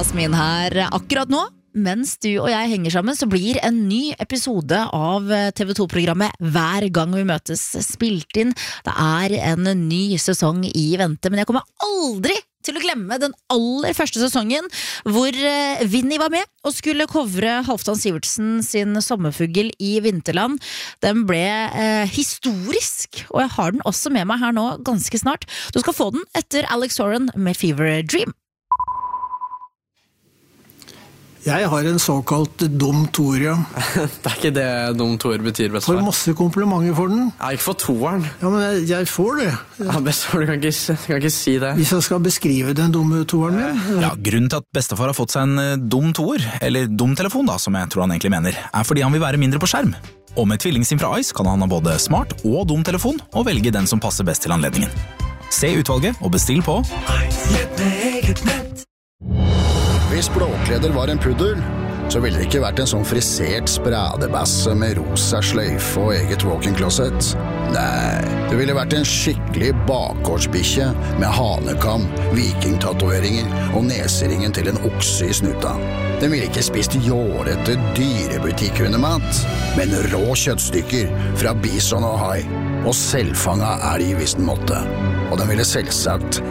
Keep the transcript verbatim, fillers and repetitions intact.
Jasmin her. Akkurat nå, mens du og jeg henger sammen, så blir en ny episode av T V to-programmet Hver gang vi møtes spilt inn. Det er en ny sesong i vente, men jeg kommer aldri til å glemme den aller første sesongen hvor Vinny var med og skulle covre Halvdan Sivertsen sin Sommerfugl i Vinterland. Den ble eh, historisk, og jeg har den også med meg her nå ganske snart. Du skal få den etter Alex Soren med Fever Dream. Jeg har en såkalt dum toer, ja. Det er ikke det dum toer betyr, bestefar. Får masse komplimenter for den. Jeg har ikke fått toeren. Ja, men jeg, jeg får det. Ja, bestefar, du kan ikke, kan ikke si det. Hvis jeg skal beskrive den dumme toeren min. Ja, grunnen til at bestefar har fått seg en dum toer, eller dum telefon da, som jeg tror han egentlig mener, er fordi han vil være mindre på skjerm. Og med tvillingsim fra Ice kan han ha både smart og dum telefon, og velge den som passer best til anledningen. Se utvalget og bestill på Ice. Hvis Blåkleder var en puddel, så ville det ikke vært en sånn frisert spradebasse med rosa sløyfe og eget walk-in-closet. Nei, det ville vært en skikkelig bakgårdsbikkje med hanekam, vikingtatoveringer og neseringen til en okse i snuta. Den ville ikke spist jårete dyrebutikkhundemat, men rå kjøttstykker fra bison og hai, og selvfanga elg hvis den måtte. Og den ville selvsagt